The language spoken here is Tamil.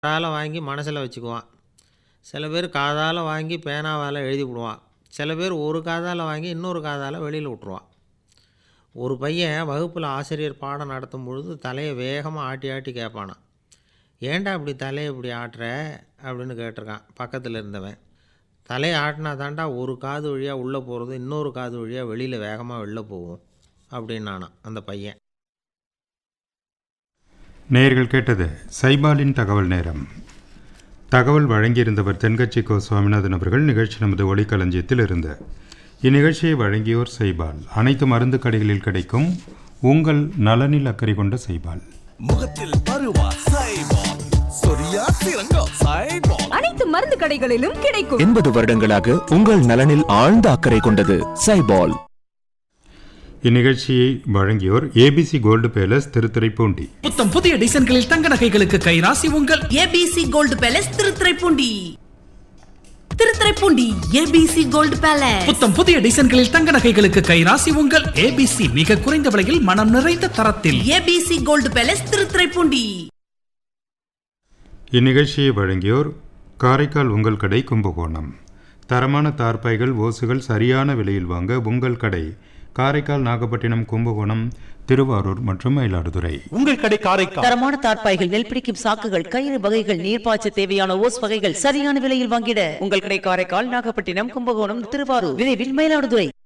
காதால் வாங்கி மனசில் வச்சுக்குவான். சில பேர் காதால் வாங்கி பேனாவால் எழுதி விடுவான். சில பேர் ஒரு காதால் வாங்கி இன்னொரு காதால் வெளியில் விட்ருவான். ஒரு பையன் வகுப்பில் ஆசிரியர் பாடம் நடத்தும் பொழுது தலையை வேகமாக ஆட்டி ஆட்டி கேட்பானான். ஏன்டா இப்படி தலையை இப்படி ஆட்டுற அப்படின்னு கேட்டிருக்கான் பக்கத்தில் இருந்தவன். தலையை ஆட்டினா தாண்டா ஒரு காது வழியாக உள்ளே போகிறது, இன்னொரு காது வழியாக வெளியில் வேகமாக வெளில போகும் அப்படின்னானான் அந்த பையன். நேயர்கள் கேட்டது சைபாலின் தகவல் நேரம். தகவல் வழங்கியிருந்தவர் தென்கட்சி கோ சுவாமிநாதன் அவர்கள். நிகழ்ச்சி நமது ஒளிக்களஞ்சியத்தில் இருந்து. இந்நிகழ்ச்சியை வழங்கியோர் சைபால். அனைத்து மருந்து கடைகளில் கிடைக்கும் உங்கள் நலனில் அக்கறை கொண்ட சைபால். முகத்தில் பருவா சைபால், சொரியா சிறங்கா சைபால். அனைத்து மருந்து கடைகளிலும் கிடைக்கும். 80 வருடங்களாக உங்கள் நலனில் ஆழ்ந்த அக்கறை கொண்டது சைபால். இந்நிகழ்ச்சியை வழங்கியோர் ஏபிசி கோல்டு பேலஸ், திருத்துறைப்பூண்டி. புத்தம் புதிய டிசைன்களில் தங்க நகைகளுக்கு கைராசி உங்கள் ABC gold palace, Thiruthuraipoondi. Thiruthuraipoondi ABC gold palace. புத்தம் புதிய டிசைன்களில் தங்க நகைகளுக்கு கைராசி உங்கள் ஏபிசி. மிக குறைந்த விலையில் மனம் நிறைந்த தரத்தில் ஏபிசி கோல்டு பேலஸ், திருத்துறைப்பூண்டி. இந்நிகழ்ச்சியை வழங்கியோர் காரைக்கால் உங்கள் கடை, கும்பகோணம். தரமான தார்பாய்கள், ஓசுகள் சரியான விலையில் வாங்க உங்கள் கடை காரைக்கால், நாகப்பட்டினம், கும்பகோணம், திருவாரூர் மற்றும் மயிலாடுதுறை. உங்கள் கடை காரைக்கால். தரமான தார்ப்பாய்கள், நெல் பிடிக்கும் சாக்குகள், கயிறு வகைகள், நீர்ப்பாய்ச்ச தேவையான ஓஸ் வகைகள் சரியான விலையில் வாங்கிட உங்கள் கடை காரைக்கால், நாகப்பட்டினம், கும்பகோணம், திருவாரூர், விரைவில் மயிலாடுதுறை.